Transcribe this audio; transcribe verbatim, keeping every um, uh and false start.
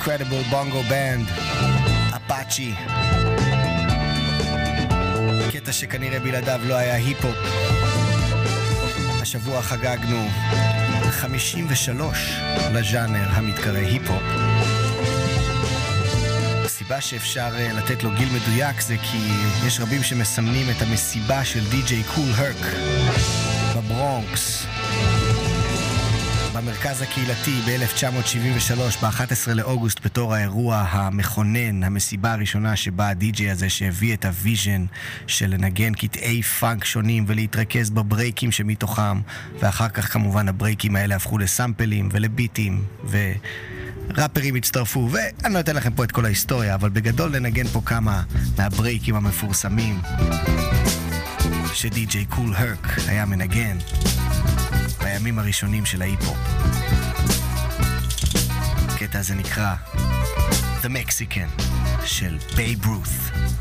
Incredible Bongo Band, אפאצ'י. קטע שכנראה בלעדיו לא היה היפ-הופ. השבוע חגגנו חמישים ושלוש לז'אנר המתקרא היפ-הופ. הסיבה שאפשר לתת לו גיל מדויק זה כי יש רבים שמסמנים את המסיבה של די-ג'יי קול הרק בברונקס, במרכז הקהילתי ב-אלף תשע מאות שבעים ושלוש, ב-אחד עשר לאוגוסט, בתור האירוע המכונן, המסיבה הראשונה שבה הדי-ג'יי הזה שהביא את הוויז'ן של לנגן קטעי פאנק שונים ולהתרכז בברייקים שמתוכם, ואחר כך כמובן הברייקים האלה הפכו לסמפלים ולביטים וראפרים הצטרפו, ואני לא אתן לכם פה את כל ההיסטוריה, אבל בגדול לנגן פה כמה מהברייקים המפורסמים שדי-ג'יי קול הרק היה מנגן בימים הראשונים של ההיפ-הופ. הקטע הזה נקרא The Mexican של בייב רות.